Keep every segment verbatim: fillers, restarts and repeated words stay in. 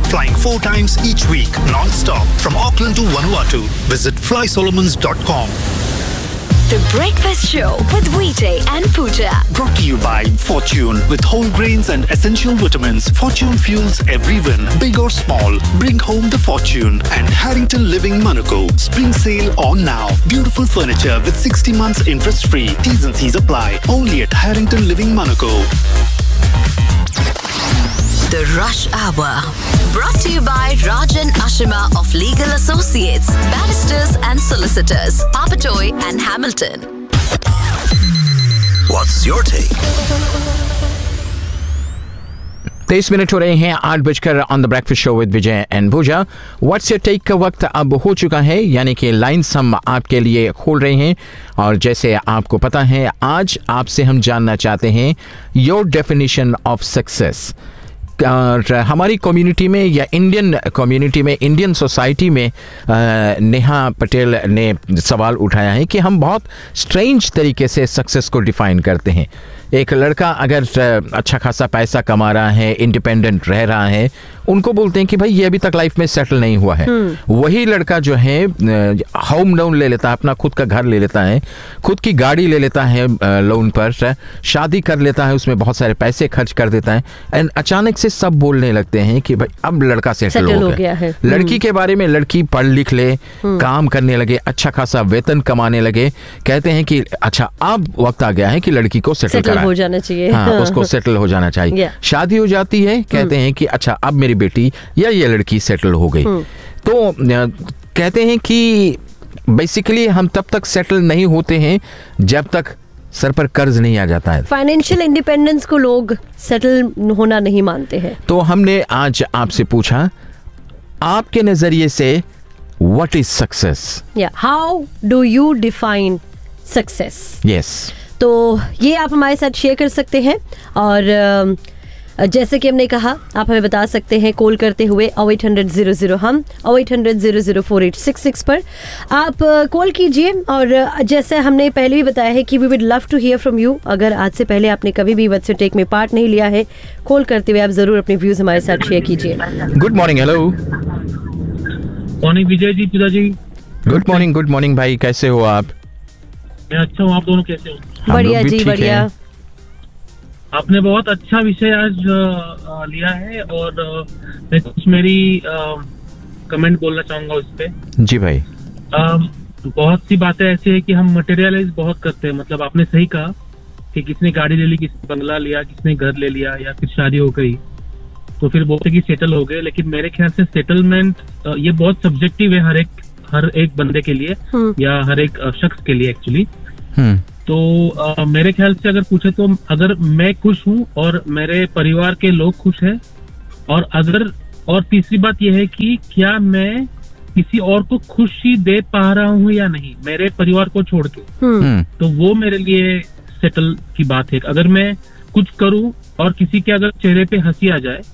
flying four times each week, non-stop from Auckland to Vanuatu. Visit fly solomons dot com. The Breakfast Show with Vijay and Pooja. Brought to you by Fortune. With whole grains and essential vitamins, Fortune fuels every win, big or small. Bring home the fortune. And Harrington Living Monaco. Spring sale on now. Beautiful furniture with sixty months interest free. T's and C's apply. Only at Harrington Living Monaco. The Rush Hour. Brought to you by Rajan Ashima of Legal Associates, Barristers and Solicitors, Papatoy and Hamilton. What's your take? तेईस minute हो रहे हैं आठ बजकर on the breakfast show with Vijay and भूजा। What's your take का वक्त अब हो चुका है, यानी कि लाइन्स हम आपके लिए खोल रहे हैं। और जैसे आपको पता है, आज आपसे हम जानना चाहते हैं योर डेफिनेशन ऑफ सक्सेस। हमारी कम्युनिटी में या इंडियन कम्युनिटी में, इंडियन सोसाइटी में नेहा पटेल ने सवाल उठाया है कि हम बहुत स्ट्रेंज तरीके से सक्सेस को डिफाइन करते हैं। एक लड़का अगर अच्छा खासा पैसा कमा रहा है, इंडिपेंडेंट रह रहा है, उनको बोलते हैं कि भाई ये अभी तक लाइफ में सेटल नहीं हुआ है। वही लड़का जो है होम लोन ले लेता है, अपना खुद का घर ले लेता है, खुद की गाड़ी ले लेता है लोन पर, शादी कर लेता है, उसमें बहुत सारे पैसे खर्च कर देता है, एंड अचानक से सब बोलने लगते हैं कि भाई अब लड़का सेटल हो गया, गया है। लड़की के बारे में, लड़की पढ़ लिख ले, काम करने लगे, अच्छा खासा वेतन कमाने लगे, कहते हैं कि अच्छा अब वक्त आ गया है कि लड़की को सेटल हो जाना चाहिए। हाँ, उसको सेटल हो जाना चाहिए। शादी हो जाती है, कहते हैं कि अच्छा अब मेरी बेटी या ये लड़की सेटल हो गई। तो कहते हैं कि बेसिकली हम तब तक सेटल नहीं होते हैं जब तक सर पर कर्ज नहीं आ जाता है। फाइनेंशियल इंडिपेंडेंस को लोग सेटल होना नहीं मानते हैं। तो हमने आज आपसे पूछा, आपके नजरिए से व्हाट इज सक्सेस? या how do you define success? Yes, तो ये आप हमारे साथ शेयर कर सकते हैं। और जैसे कि हमने कहा, आप हमें बता सकते हैं कॉल करते हुए एट हंड्रेड ज़ीरो ज़ीरो हम eight hundred zero zero four eight six six पर आप कॉल कीजिए। और जैसे हमने पहले भी बताया है कि we would love to here from you. अगर आज से पहले आपने कभी भी व्हाट्सएप टेक में पार्ट नहीं लिया है, कॉल करते हुए आप जरूर अपने व्यूज हमारे साथ शेयर कीजिए। Good morning. Hello, morning Vijay ji, पिता जी। Good morning. गुड मॉर्निंग भाई, कैसे हो आप? मैं अच्छा हूँ, आप दोनों कैसे हो? बढ़िया जी, बढ़िया। आपने बहुत अच्छा विषय आज लिया है और मैं कुछ मेरी कमेंट बोलना चाहूंगा उस पे। जी भाई। आ, बहुत सी बातें ऐसी है कि हम मटेरियलाइज बहुत करते हैं। मतलब आपने सही कहा कि किसने गाड़ी ले ली, किसने बंगला लिया, किसने घर ले लिया, या फिर शादी हो गई तो फिर बोलते कि सेटल हो गए। लेकिन मेरे ख्याल से सेटलमेंट ये बहुत सब्जेक्टिव है हर एक हर एक बंदे के लिए या हर एक शख्स के लिए एक्चुअली। तो आ, मेरे ख्याल से अगर पूछे तो अगर मैं खुश हूँ और मेरे परिवार के लोग खुश हैं, और अगर और तीसरी बात यह है कि क्या मैं किसी और को खुशी दे पा रहा हूँ या नहीं, मेरे परिवार को छोड़ के, तो वो मेरे लिए सेटल की बात है। अगर मैं कुछ करूँ और किसी के अगर चेहरे पे हंसी आ जाए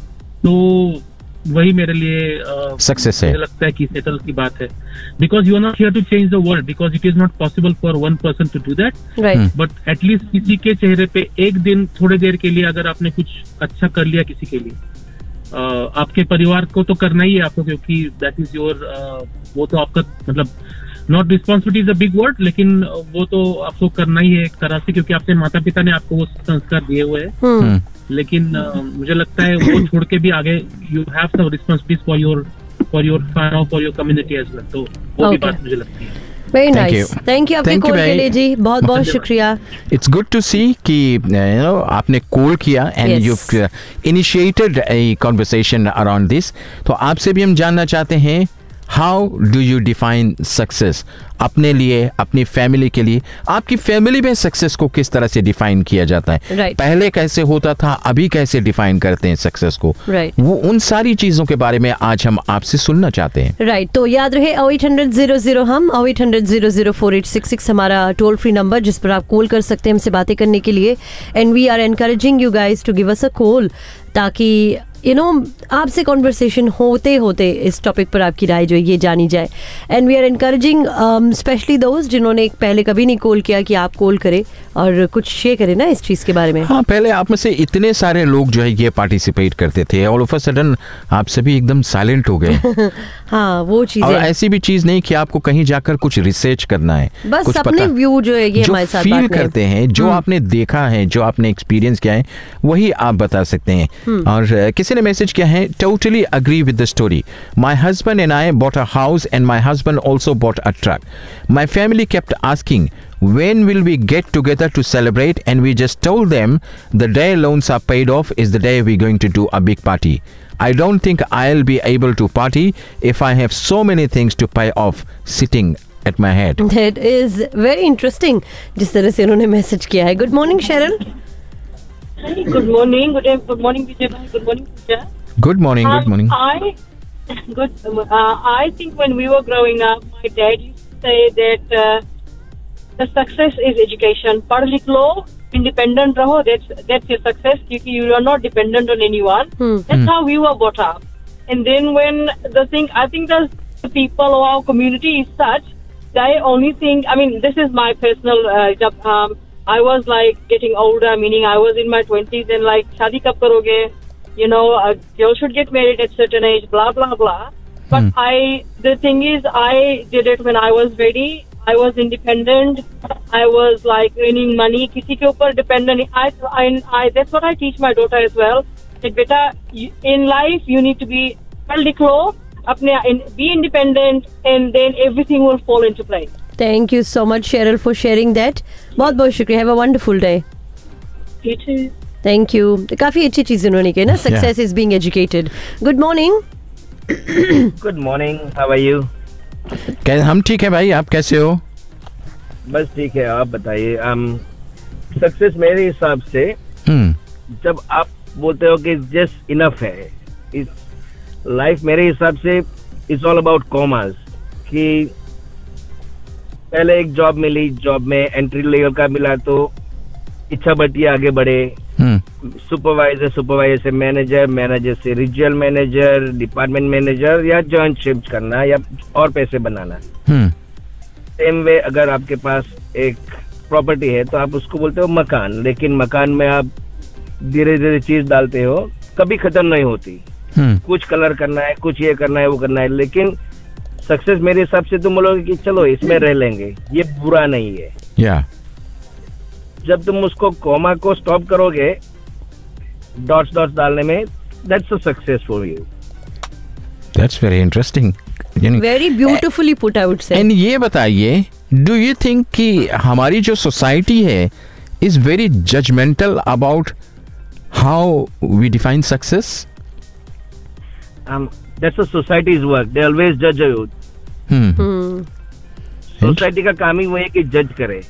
तो वही मेरे लिए सक्सेस है। मुझे लगता है कि सेटल की बात है। Because you are not here to change the world, because it is not possible for one person to do that, but at least किसी के चेहरे पे एक दिन थोड़े देर के लिए अगर आपने कुछ अच्छा कर लिया किसी के लिए, uh, आपके परिवार को तो करना ही है आपको, क्योंकि दैट इज योर, वो तो आपका मतलब not responsibility is a big word, लेकिन वो तो आपको करना ही है एक तरह से, क्योंकि आपके माता पिता ने आपको वो संस्कार दिए हुए हैं। लेकिन uh, मुझे लगता है वो छोड़ के भी आगे you have some responsibilities for your for your family, for your community as well. तो वो okay. भी बात मुझे लगती है। वेरी नाइस, थैंक यू आपके कॉल के लिए जी, बहुत बहुत शुक्रिया। इट्स गुड टू सी कि यू नो आपने कॉल किया and you initiated A conversation around this. तो आपसे भी हम जानना चाहते हैं, how do you define success अपने लिए, अपनी फैमिली के लिए? आपकी फैमिली में सक्सेस को किस तरह से डिफाइन किया जाता है? right. पहले कैसे होता था, अभी कैसे डिफाइन करते हैं सक्सेस को? right. वो उन सारी चीजों के बारे में आज हम आपसे सुनना चाहते हैं। Right right. तो याद रहे एट हंड्रेड ज़ीरो ज़ीरो हम eight hundred zero zero four eight six six हमारा टोल फ्री नंबर, जिस पर आप कॉल कर सकते हैं हमसे बातें करने के लिए। And we are encouraging you guys to give us a call, ताकि यू नो आपसे कॉन्वर्सेशन होते होते इस टॉपिक पर आपकी राय जो है ये जानी जाए. And we are encouraging specially दोस्त जिन्होंने पहले कभी नहीं कॉल किया कि आप कॉल करें और कुछ शेयर करें ना इस चीज़ के बारे में. हाँ, पहले आप में से इतने सारे लोग जो है ये पार्टिसिपेट करते थे, ऑल ऑफ अ सडन आप सभी एकदम साइलेंट हो गए. हाँ, वो चीज़ और ऐसी भी चीज़ नहीं कि आपको कहीं जाकर कुछ रिसर्च करना है, बस कुछ अपने व्यू जो है ये हमारे साथ फील करते हैं, जो आपने देखा है, जो आपने एक्सपीरियंस किया है, वही आप बता सकते हैं. और किसी ने मैसेज किया है, totally agree with the story. My husband and I bought a house and my husband also bought a truck. My family kept asking when will we get together to celebrate, and we just told them the day loans are paid off is the day we're going to do a big party. I don't think I'll be able to party if I have so many things to pay off sitting at my head. That is very interesting. जिस तरह से उन्होंने message किया है. Good morning Cheryl. Good morning. Good day- good morning, Vijay bhai. Good morning, Pooja. Good morning, good Um, morning. I good. Uh, I think when we were growing up, my dad used to say that uh, the success is education. पढ़ लिख लो, independent रहो. That's that's your success. क्योंकि you are not dependent on anyone. Hmm. That's how we were brought up. And then when the thing, I think the people of our community is such, they only think. I mean, this is my personal. Uh, जब um, I was like getting older, meaning I was in my twenties, and like शादी कब करोगे? You know, a girl should get married at certain age. Blah blah blah. But Hmm. I, the thing is, I did it when I was ready. I was independent. I was like earning money. किसी के ऊपर dependent. I, I, I, that's what I teach my daughter as well. That बेटा, you- in life you need to be पढ़ लिख लो, अपने be independent, and then everything will fall into place. Thank you so much Cheryl for sharing that. बहुत बहुत शुक्रिया. Have a wonderful day. You too. Thank you. काफी अच्छी चीज उन्होंने की ना. Success is being educated. Good morning. Good morning, how are you? कै- हम ठीक है भाई, आप कैसे हो? बस ठीक है, आप बताइए. um, सक्सेस मेरे हिसाब से हम्म जब आप बोलते हो कि जस्ट इनफ है, इस लाइफ मेरे हिसाब से इट्स ऑल अबाउट कॉमर्स. कि पहले एक जॉब मिली, जॉब में एंट्री लेवल का मिला तो इच्छा बढ़ती है आगे बढ़े. हम्म सुपरवाइजर, सुपरवाइजर से मैनेजर, मैनेजर से रीजनल मैनेजर, डिपार्टमेंट मैनेजर, या जॉइंट शिफ्ट करना या और पैसे बनाना. हम्म सेम वे अगर आपके पास एक प्रॉपर्टी है तो आप उसको बोलते हो मकान, लेकिन मकान में आप धीरे धीरे चीज डालते हो, कभी खत्म नहीं होती. हम्म कुछ कलर करना है, कुछ ये करना है, वो करना है. लेकिन सक्सेस मेरे हिसाब से तुम बोलोगे कि चलो इसमें रह लेंगे, ये बुरा नहीं है. या जब तुम उसको कॉमा को स्टॉप करोगे डॉट्स डॉट्स डालने में, that's a success for you. That's very interesting. Very beautifully put out से. एंड ये बताइए, डू यू थिंक कि हमारी जो सोसाइटी है is very judgmental about how we define success? um, that's a society's work. They always judge you. Hmm society का काम ही वो है कि जज करे.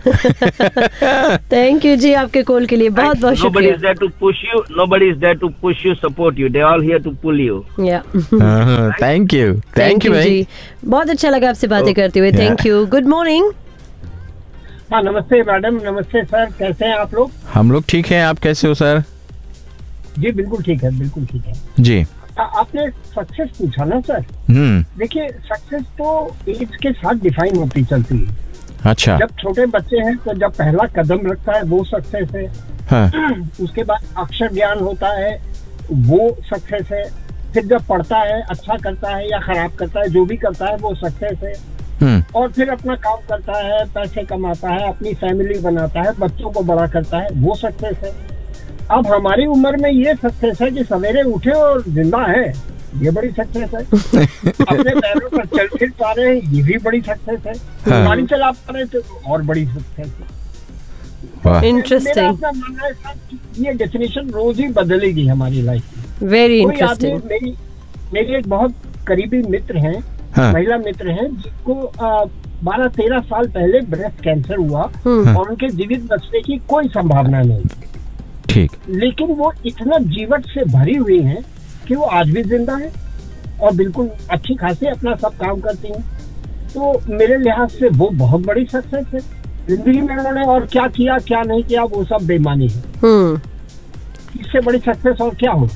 थैंक यू जी आपके कॉल के लिए. बहुत बहुत Nobody शुक्रिया. is there to push you. Nobody is there to push you, support you. They all here to pull you. या थैंक यू, थैंक यू भाई. जी. बहुत अच्छा लगा आपसे बातें करते हुए. Yeah. Thank you. Good morning. हाँ, नमस्ते मैडम. नमस्ते सर, कैसे हैं आप लोग? हम लोग ठीक हैं, आप कैसे हो सर? जी बिल्कुल ठीक है, बिल्कुल ठीक है. जी. आ, आपने सक्सेस पूछा ना सर. हम्म देखिए, सक्सेस तो एज के साथ डिफाइन होती चलती है. अच्छा. जब छोटे बच्चे हैं तो जब पहला कदम रखता है वो सक्सेस है. हाँ. उसके बाद अक्षर ज्ञान होता है, वो सक्सेस है. फिर जब पढ़ता है, अच्छा करता है या खराब करता है, जो भी करता है वो सक्सेस है. हम्म और फिर अपना काम करता है, पैसे कमाता है, अपनी फैमिली बनाता है, बच्चों को बड़ा करता है, वो सक्सेस है. अब हमारी उम्र में ये सक्सेस है कि सवेरे उठे और जिंदा है, ये बड़ी सक्सेस है. अपने पैरों पर चल फिर पा रहे हैं, ये भी बड़ी सक्सेस है. हाँ. गाड़ी चला पा रहे हैं तो और बड़ी सक्सेस है. वाह. मेरा इंटरेस्टिंग. अपना मानना है साहब कि ये डेफिनेशन रोज ही बदलेगी हमारी लाइफ में. वेरी कोई आदमी, इंटरेस्टिंग. मेरी मेरी एक बहुत करीबी मित्र हैं, हाँ. महिला मित्र हैं, जिनको बारह तेरह साल पहले ब्रेस्ट कैंसर हुआ हम्म. और उनके जीवित बचने की कोई संभावना नहीं. ठीक. लेकिन वो इतना जीवट से भरी हुई हैं कि वो आज भी जिंदा है और बिल्कुल अच्छी खासी अपना सब काम करती हैं. तो मेरे लिहाज से वो बहुत बड़ी सक्सेस है. जिंदगी में उन्होंने और क्या किया क्या नहीं किया वो सब बेमानी है. हम्म इससे बड़ी सक्सेस और क्या होगी.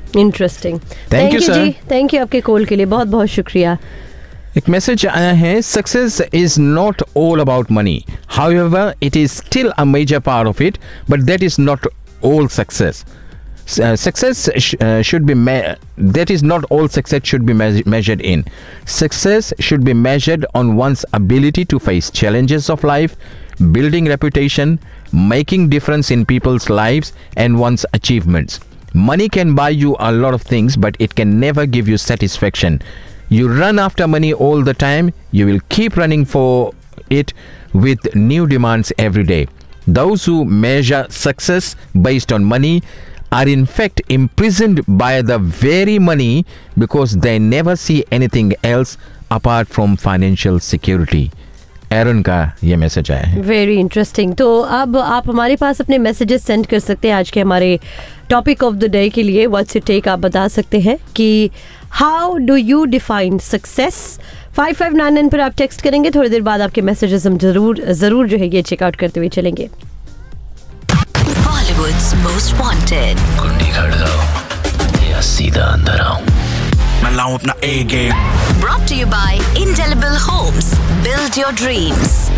Interesting. Thank you, sir. Ji, thank you आपके कॉल के लिए, बहुत बहुत शुक्रिया. एक मैसेज आया है, success is not all about money, however it is still a major part of it, but that is not all success. Success sh- uh, should be me- that is not all success should be me- measured in. Success should be measured on one's ability to face challenges of life, building reputation, making difference in people's lives, and one's achievements. Money can buy you a lot of things, but it can never give you satisfaction. You run after money all the time, you will keep running for it with new demands every day. Those who measure success based on money are in fact imprisoned by the very money because they never see anything else apart from financial security. एरन का ये message आया है. Very interesting. तो अब आप हमारे पास अपने messages send कर सकते हैं आज के हमारे टॉपिक ऑफ द डे के लिए. व्हाट्स योर टेक, आप बता सकते हैं कि how do you define success. Five five nine nine पर आप टेक्स्ट करेंगे. थोड़ी देर बाद आपके मैसेजेस हम जरूर जरूर जो है ये चेकआउट करते हुए चलेंगे. Bollywood's Most Wanted. कुंडी खड़काओ या सीधा अंदर आओ, मैं लाऊं अपना A game. Brought to you by Indelible Homes. Build your dreams.